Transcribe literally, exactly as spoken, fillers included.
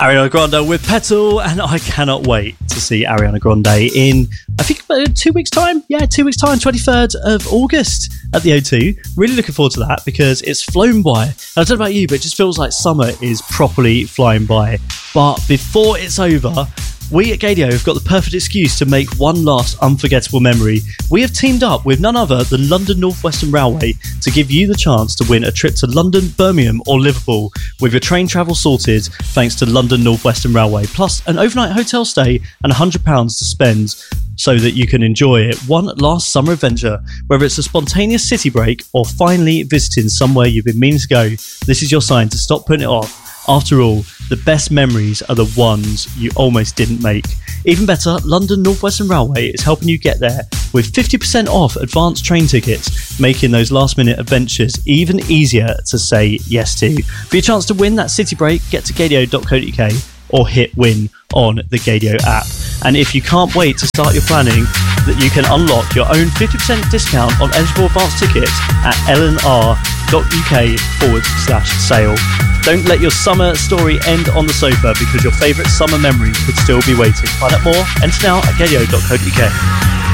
Ariana Grande with Petal, and I cannot wait to see Ariana Grande in, I think, uh, two weeks' time. Yeah, two weeks' time, twenty-third of August at the O two. Really looking forward to that because it's flown by. And I don't know about you, but it just feels like summer is properly flying by. But before it's over, we at Gaydio have got the perfect excuse to make one last unforgettable memory. We have teamed up with none other than London North Western Railway to give you the chance to win a trip to London, Birmingham or Liverpool with your train travel sorted thanks to London North Western Railway, plus an overnight hotel stay and one hundred pounds to spend so that you can enjoy it. One last summer adventure, whether it's a spontaneous city break or finally visiting somewhere you've been meaning to go, this is your sign to stop putting it off. After all, the best memories are the ones you almost didn't make. Even better, London North Western Railway is helping you get there with fifty percent off advanced train tickets, making those last minute adventures even easier to say yes to. For your chance to win that city break, get to gaydio dot co dot uk or hit win on the Gaydio app. And if you can't wait to start your planning, that you can unlock your own fifty percent discount on eligible advance tickets at lnr dot uk forward slash sale. Don't let your summer story end on the sofa because your favourite summer memory could still be waiting. Find out more, enter now at gaydio dot co dot uk.